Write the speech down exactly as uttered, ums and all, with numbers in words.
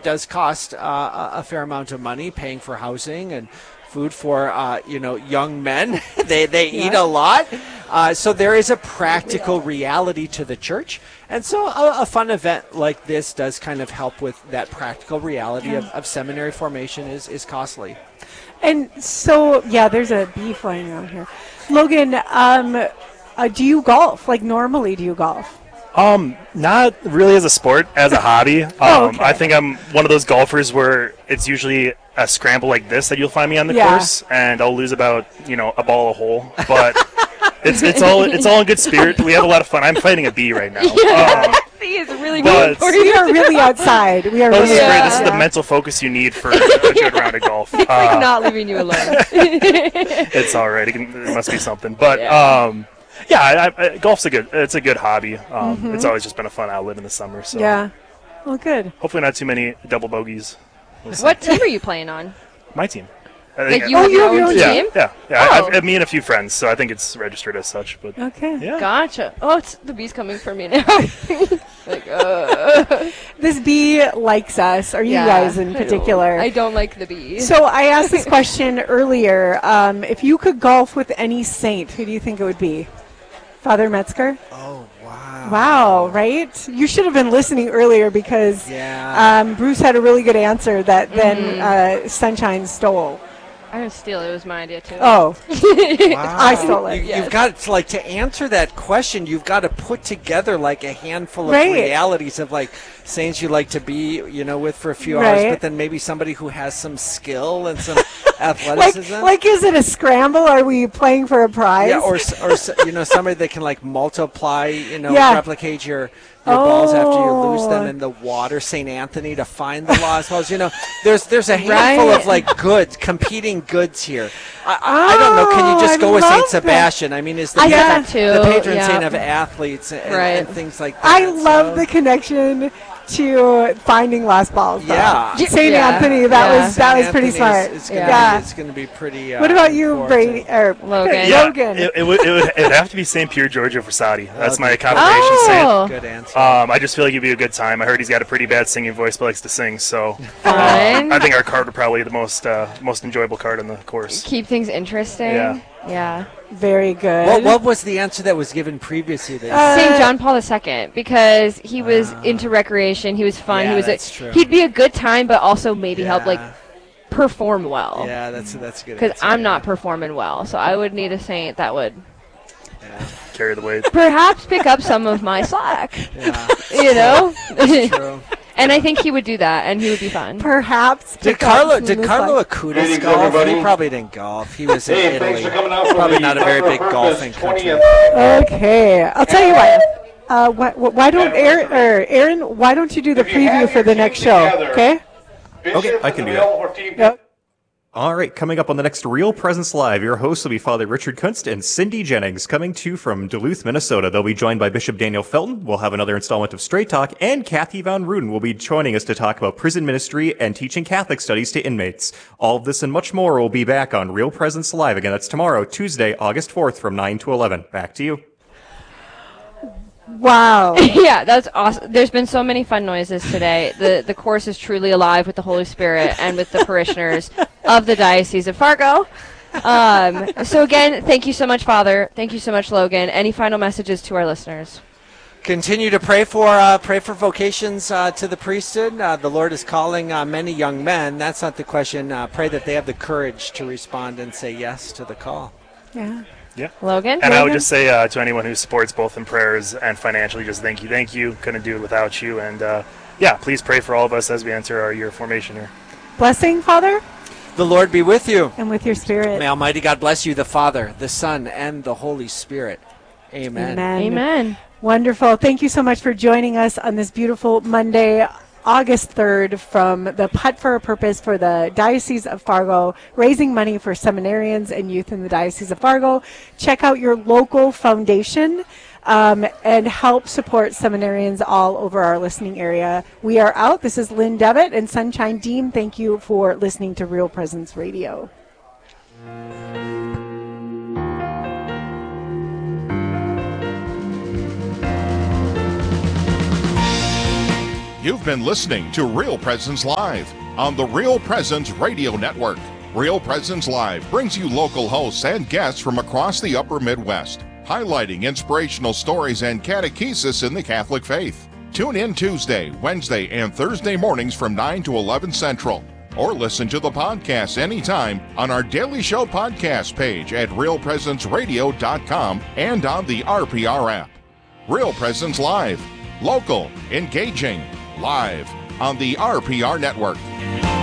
does cost uh, a a fair amount of money, paying for housing and food for uh, you know young men. they they Yeah. eat a lot, uh, so there is a practical reality to the church, and so a, a fun event like this does kind of help with that practical reality of, of seminary formation is is costly. And so, yeah, there's a bee flying around here. Logan, um, uh, do you golf? Like, normally, do you golf? Um, not really as a sport, as a hobby. Um, Oh, okay. I think I'm one of those golfers where it's usually a scramble like this that you'll find me on the Yeah. course, and I'll lose about you know a ball a hole. But it's it's all it's all in good spirit. We have a lot of fun. I'm fighting a bee right now. Um, He is really but- good for We you. are really outside. We are oh, really this is great. This is outside. the mental focus you need for a good round of golf. Like Uh, not leaving you alone. it's all right. It, can, it must be something. But Yeah. um, yeah, I, I, golf's a good. It's a good hobby. Um, It's always just been a fun outlet in the summer. So Yeah. Well, good. hopefully not too many double bogeys. We'll see. What team are you playing on? My team. I think Like you Oh, have you your have your own own yeah, team? yeah, yeah. Oh. I, I, me and a few friends, so I think it's registered as such. But Okay. yeah, Gotcha. Oh, it's, the bee's coming for me now. like, uh, This bee likes us, or you yeah, guys in I don't- particular. I don't like the bee. So I asked this question earlier. Um, if you could golf with any saint, who do you think it would be? Father Metzger? Oh wow! Wow, right? You should have been listening earlier because Yeah. um, Bruce had a really good answer that then Mm-hmm. uh, Sunshine stole. I didn't steal it. It was my idea, too. Oh, Wow. I stole it, You, yes. You've got to, like, to answer that question, you've got to put together, like, a handful of Right. realities of, like, saints you like to be, you know, with for a few Right. hours, but then maybe somebody who has some skill and some like, athleticism. like, is it a scramble? Are we playing for a prize? yeah, or, s- or s- you know, somebody that can, like, multiply, you know, Yeah. replicate your, your balls after you lose them Oh. in the water. Saint Anthony to find the lost balls. You know, there's there's a handful Right. of, like, goods, competing goods here. I, I, I don't know. Can you just Oh, go I with Saint love that. Sebastian? I mean, is the, I get patron- that too, the patron yeah. saint of athletes and, Right. and things like that. I love so- the connection to finding lost balls. though. Yeah. Saint Yeah. Anthony. That Yeah. was that Saint was pretty Anthony smart. Is, is gonna yeah. be, it's going to be pretty. Uh, What about you, important. Brady? Or Logan. yeah. Logan. It, it would it would it would have to be Saint Pierre Giorgio Frassati. That's my congregation Oh. Good answer. saint. Um, I just feel like it'd be a good time. I heard he's got a pretty bad singing voice, but likes to sing. So Fun. I think our card would probably be the most uh, most enjoyable card on the course. Keep things interesting. Yeah. Yeah. Very good. what, what was the answer that was given previously? That Uh, Saint John Paul the Second, because he was into recreation. He was fun. Yeah, he was. that's a, true. He'd be a good time, but also maybe help like Yeah. perform well. yeah, that's that's a good. Because answer, I'm yeah. not performing well, so I would need a saint that would Carry the weight. perhaps pick up some of my slack. Yeah, You know. true. And I think he would do that, and he would be fun. Perhaps. Did pick up Carlo some did loose Carlo luck. Acutis Greetings, golf? everybody. He probably didn't golf. He was in Hey, Italy. thanks for coming out for Probably the not a very Supper big of golfing Purpose country. twentieth. Okay, I'll tell you what. Uh, why, why don't Aaron, or Aaron? Why don't you do the If you have preview for your the team next show? together- Okay. Bishop I is can do available for team Yep. All right, coming up on the next Real Presence Live, your hosts will be Father Richard Kunst and Cindy Jennings, coming to you from Duluth, Minnesota. They'll be joined by Bishop Daniel Felton. We'll have another installment of Straight Talk, and Kathy Von Ruden will be joining us to talk about prison ministry and teaching Catholic studies to inmates. All of this and much more will be back on Real Presence Live. Again, that's tomorrow, Tuesday, August fourth, from nine to eleven. Back to you. Wow. Yeah, that's awesome. There's been so many fun noises today. The the course is truly alive with the Holy Spirit and with the parishioners of the Diocese of Fargo. Um, so again, thank you so much, Father. Thank you so much, Logan. Any final messages to our listeners? Continue to pray for uh, pray for vocations uh, to the priesthood. Uh, the Lord is calling uh, many young men. That's not the question. Uh, pray that they have the courage to respond and say yes to the call. Yeah. Yeah. Logan? And I would Logan? just say uh, to anyone who supports both in prayers and financially, just thank you, thank you. Couldn't do it without you. And uh, yeah, please pray for all of us as we enter our year of formation here. Blessing, Father, The Lord be with you. and with your spirit. May Almighty God bless you, the Father, the Son, and the Holy Spirit. Amen. Amen. Amen. Wonderful. Thank you so much for joining us on this beautiful Monday, August third, from the Putt for a Purpose for the Diocese of Fargo, raising money for seminarians and youth in the Diocese of Fargo. Check out your local foundation um, and help support seminarians all over our listening area. We are out. This is Lynn Devitt and Sunshine Dean. Thank you for listening to Real Presence Radio. You've been listening to Real Presence Live on the Real Presence Radio Network. Real Presence Live brings you local hosts and guests from across the upper Midwest, highlighting inspirational stories and catechesis in the Catholic faith. Tune in Tuesday, Wednesday, and Thursday mornings from nine to eleven Central. Or listen to the podcast anytime on our Daily Show podcast page at real presence radio dot com and on the R P R app. Real Presence Live. Local, engaging, live on the R P R Network.